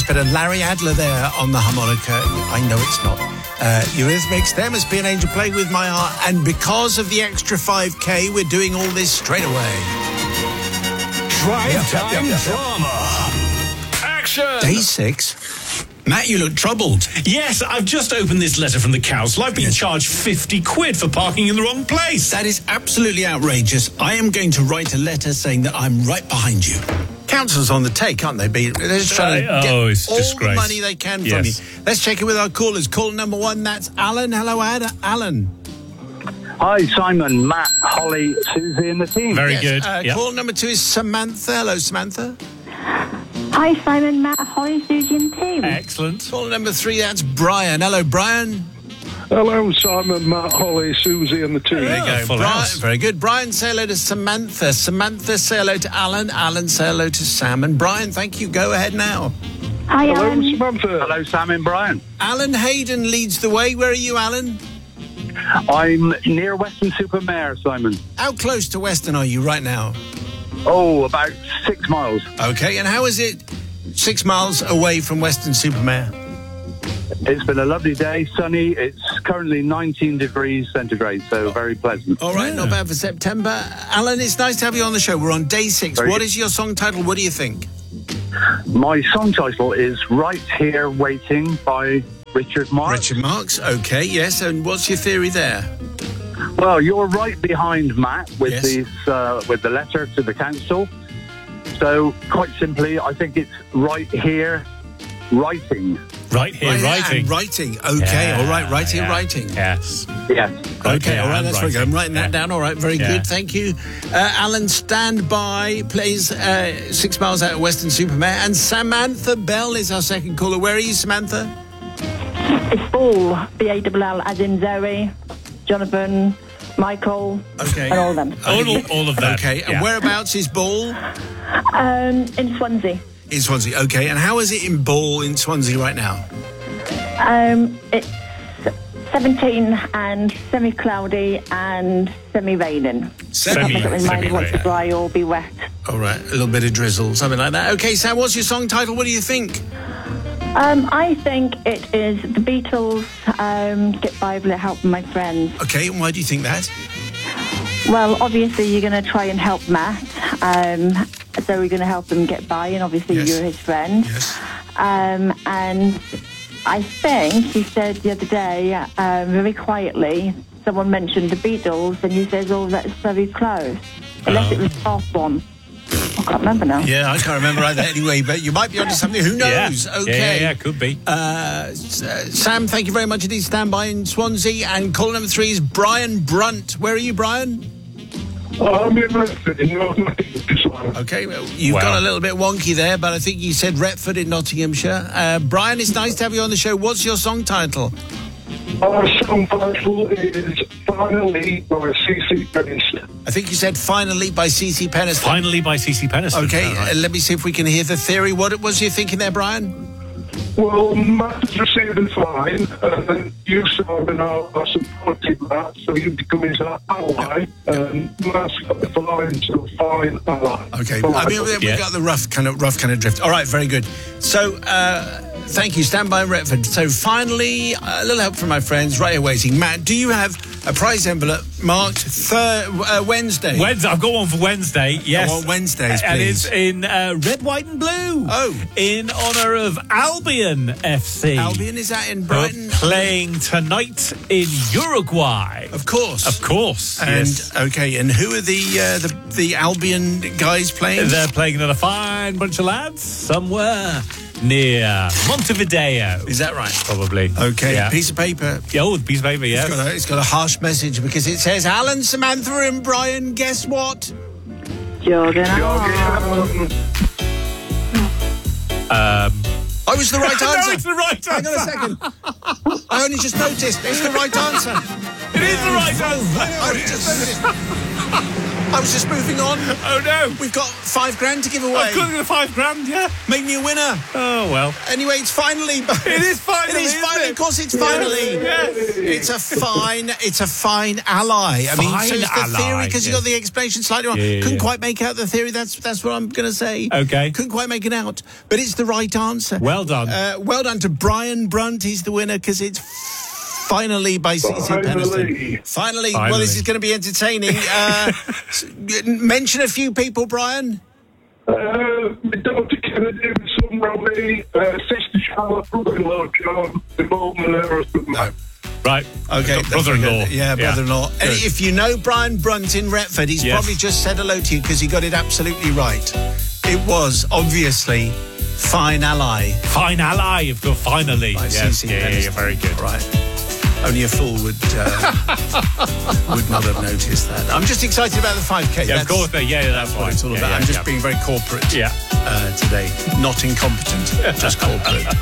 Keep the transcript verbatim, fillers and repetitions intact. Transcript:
bit of Larry Adler there on the harmonica. I know it's not. Uh, Eurythmics, there must be an angel playing with my heart. And because of the extra five K, we're doing all this straight away. Drive Yep, time yep, yep, yep. drama. Action! Day six. Matt, you look troubled. Yes, I've just opened this letter from the council. I've been Yes. charged fifty quid for parking in the wrong place. That is absolutely outrageous. I am going to write a letter saying that I'm right behind you. Council's on the take, aren't they? Be- They're just trying to Uh, get oh, it's all disgrace. the money they can Yes. from you. Let's check it with our callers. Call number one, that's Alan. Hello, Ad- Alan. Hi, Simon, Matt, Holly, Susie and the team. Very Yes, good. Uh, Yep. Call number two is Samantha. Hello, Samantha. Hi, Simon, Matt, Holly, Susie and team. Excellent. Call number three, that's Brian. Hello, Brian. Hello, Simon, Matt, Holly, Susie and the team. There you go. Full Brian, house. very good. Brian, say hello to Samantha. Samantha, say hello to Alan. Alan, say hello to Sam. And Brian, thank you. Go ahead now. Hi, Hello, Alan. Samantha. Hello, Sam and Brian. Alan Hayden leads the way. Where are you, Alan? I'm near Weston Supermare, Simon. How close to Weston are you right now? Oh, about six miles. Okay, and how is it six miles away from Weston Supermare? It's been a lovely day, sunny. It's currently nineteen degrees centigrade, so very pleasant. All right, not bad for September. Alan, it's nice to have you on the show. We're on day six. Very What good. is your song title? What do you think? My song title is Right Here Waiting by Richard Marx. Richard Marx. Okay, yes. And what's your theory there? Well, you're right behind Matt with Yes. this, uh, with the letter to the council. So, quite simply, I think it's right here writing. Right here, Right, writing. and writing. Okay, Yeah, all right. Right here, yeah. writing. Yes. Yes. Okay, all right. and That's very good. I'm writing that Yeah. down. All right, very Yeah. good. Thank you. Uh, Alan, stand by. Plays uh, six miles out of Western Supermare. And Samantha Bell is our second caller. Where are you, Samantha? It's Ball, B A L L, as in Zoe, Jonathan, Michael, Okay. and all of them. All, all of that. Okay, and yeah. whereabouts is Ball? Um, in Swansea. In Swansea. Okay, and how is it in Ball in Swansea right now? Um, it's seventeen and semi-cloudy and semi-raining. Semi- It doesn't mind what's semi-rain. dry or be wet. All right, a little bit of drizzle, something like that. Okay, Sam, what's your song title? What do you think? Um, I think it is the Beatles, um, Get By With Help My Friends. Okay, and why do you think that? Well, obviously you're going to try and help Matt, um, so we're going to help him get by, and obviously Yes. you're his friend. Yes. Um, and I think he said the other day, um, very quietly, someone mentioned the Beatles, and he says, oh, that's very close. Unless Oh. it was the last one. I can't remember now. Yeah, I can't remember either anyway, but you might be onto something. Who knows? Yeah. Okay. Yeah, yeah, yeah, could be. Uh, S- uh, Sam, thank you very much indeed. Stand by in Swansea. And caller number three is Brian Brunt. Where are you, Brian? I'm in Redford in Nottinghamshire. Okay, well, you've Wow. got a little bit wonky there, but I think you said Retford in Nottinghamshire. Uh, Brian, it's nice to have you on the show. What's your song title? Our song title is Finally by C C Peniston. I think you said Finally by C C Peniston. Finally by C C Peniston. Okay, All right. uh, let me see if we can hear the theory. What was you thinking there, Brian? Well, Matt is receiving fine, and then you, Simon, are, are supporting that, so you become his ally, and Matt's got the fine, so fine ally. Okay, Fine. I mean, we- we've Yeah. got the rough kind of rough kind of drift. All right, very good. So, uh, thank you. Stand by, Retford. So, finally, a little help from my friends. Right here waiting. Matt, do you have a prize envelope marked thir- uh, Wednesday? Wednesday. I've got one for Wednesday. Yes. I want Wednesdays, And please. it's in uh, red, white, and blue. Oh. In honour of Albion F C. Albion, is that in Who are Brighton? playing tonight in Uruguay. Of course. Of course. And yes. okay, and who are the uh, the the Albion guys playing? They're playing another fine bunch of lads somewhere near Montevideo. Is that right? Probably. Okay, Yeah. piece of paper. Yeah, oh, piece of paper, yes. It's got, a, it's got a harsh message because it says, Alan, Samantha and Brian, guess what? Jogging Um, I was the right no, answer. it's the right Hang on a answer. second. I only just noticed. It's the right answer. It is the right answer. I only just noticed. I was just moving on. Oh, no. We've got five grand to give away. I've got the five grand, yeah. Make me a winner. Oh, well. Anyway, it's finally. It is finally, It is isn't finally. it? Of course, it's finally. Yes. It's a fine. It's a fine ally. I mean, so Fine it's the ally, theory because you yes. got the explanation slightly wrong. Yeah, yeah, Couldn't yeah. quite make out the theory. That's that's what I'm going to say. Okay. Couldn't quite make it out, but it's the right answer. Well done. Uh, well done to Brian Brunt. He's the winner because it's finally by C C Finally. Penniston. Finally. Well, Finally. this is going to be entertaining. Uh, s- mention a few people, Brian. Uh, my daughter Kennedy, my son Robbie, uh, sister Charlotte, brother-in-law John, the mum and her husband Matt. Right. Okay, Got brother-in-law. Yeah, brother-in-law. And Good. if you know Brian Brunt in Retford, he's Yes. probably just said hello to you because he got it absolutely right. It was obviously Fine Ally Fine ally, of course, finally. by Yes, C C yeah, yeah, Penniston. yeah, very good. Right. Only a fool would uh, would not have noticed that. I'm just excited about the five K. Yeah, That's of course. Yeah, yeah, that's what fine. it's all Yeah, about. yeah, I'm just yeah. being very corporate Yeah. uh, today. Not incompetent, just corporate.